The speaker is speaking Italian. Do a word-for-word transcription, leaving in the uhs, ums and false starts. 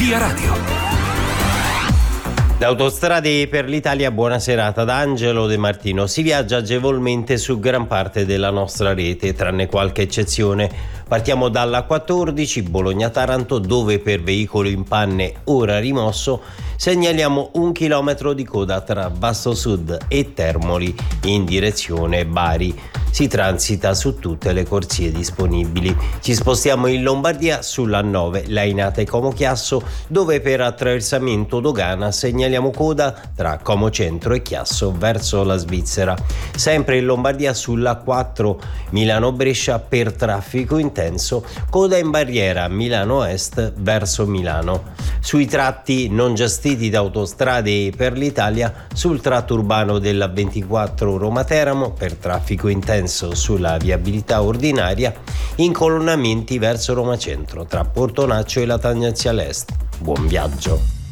Via Radio. Da Autostrade per l'Italia, buona serata da Angelo De Martino. Si viaggia agevolmente su gran parte della nostra rete, tranne qualche eccezione. Partiamo dalla quattordici Bologna-Taranto, dove per veicolo in panne ora rimosso segnaliamo un chilometro di coda tra Vasto Sud e Termoli in direzione Bari. Si transita su tutte le corsie disponibili. Ci spostiamo in Lombardia sulla nove Lainate Como Chiasso, dove per attraversamento dogana segnaliamo coda tra Como Centro e Chiasso verso la Svizzera. Sempre in Lombardia sulla quattro Milano Brescia per traffico intenso, coda in barriera Milano Est verso Milano. Sui tratti non gestiti da Autostrade per l'Italia, sul tratto urbano della ventiquattro Roma-Teramo per traffico intenso sulla viabilità ordinaria, incolonnamenti verso Roma Centro tra Portonaccio e la tangenziale est. Buon viaggio.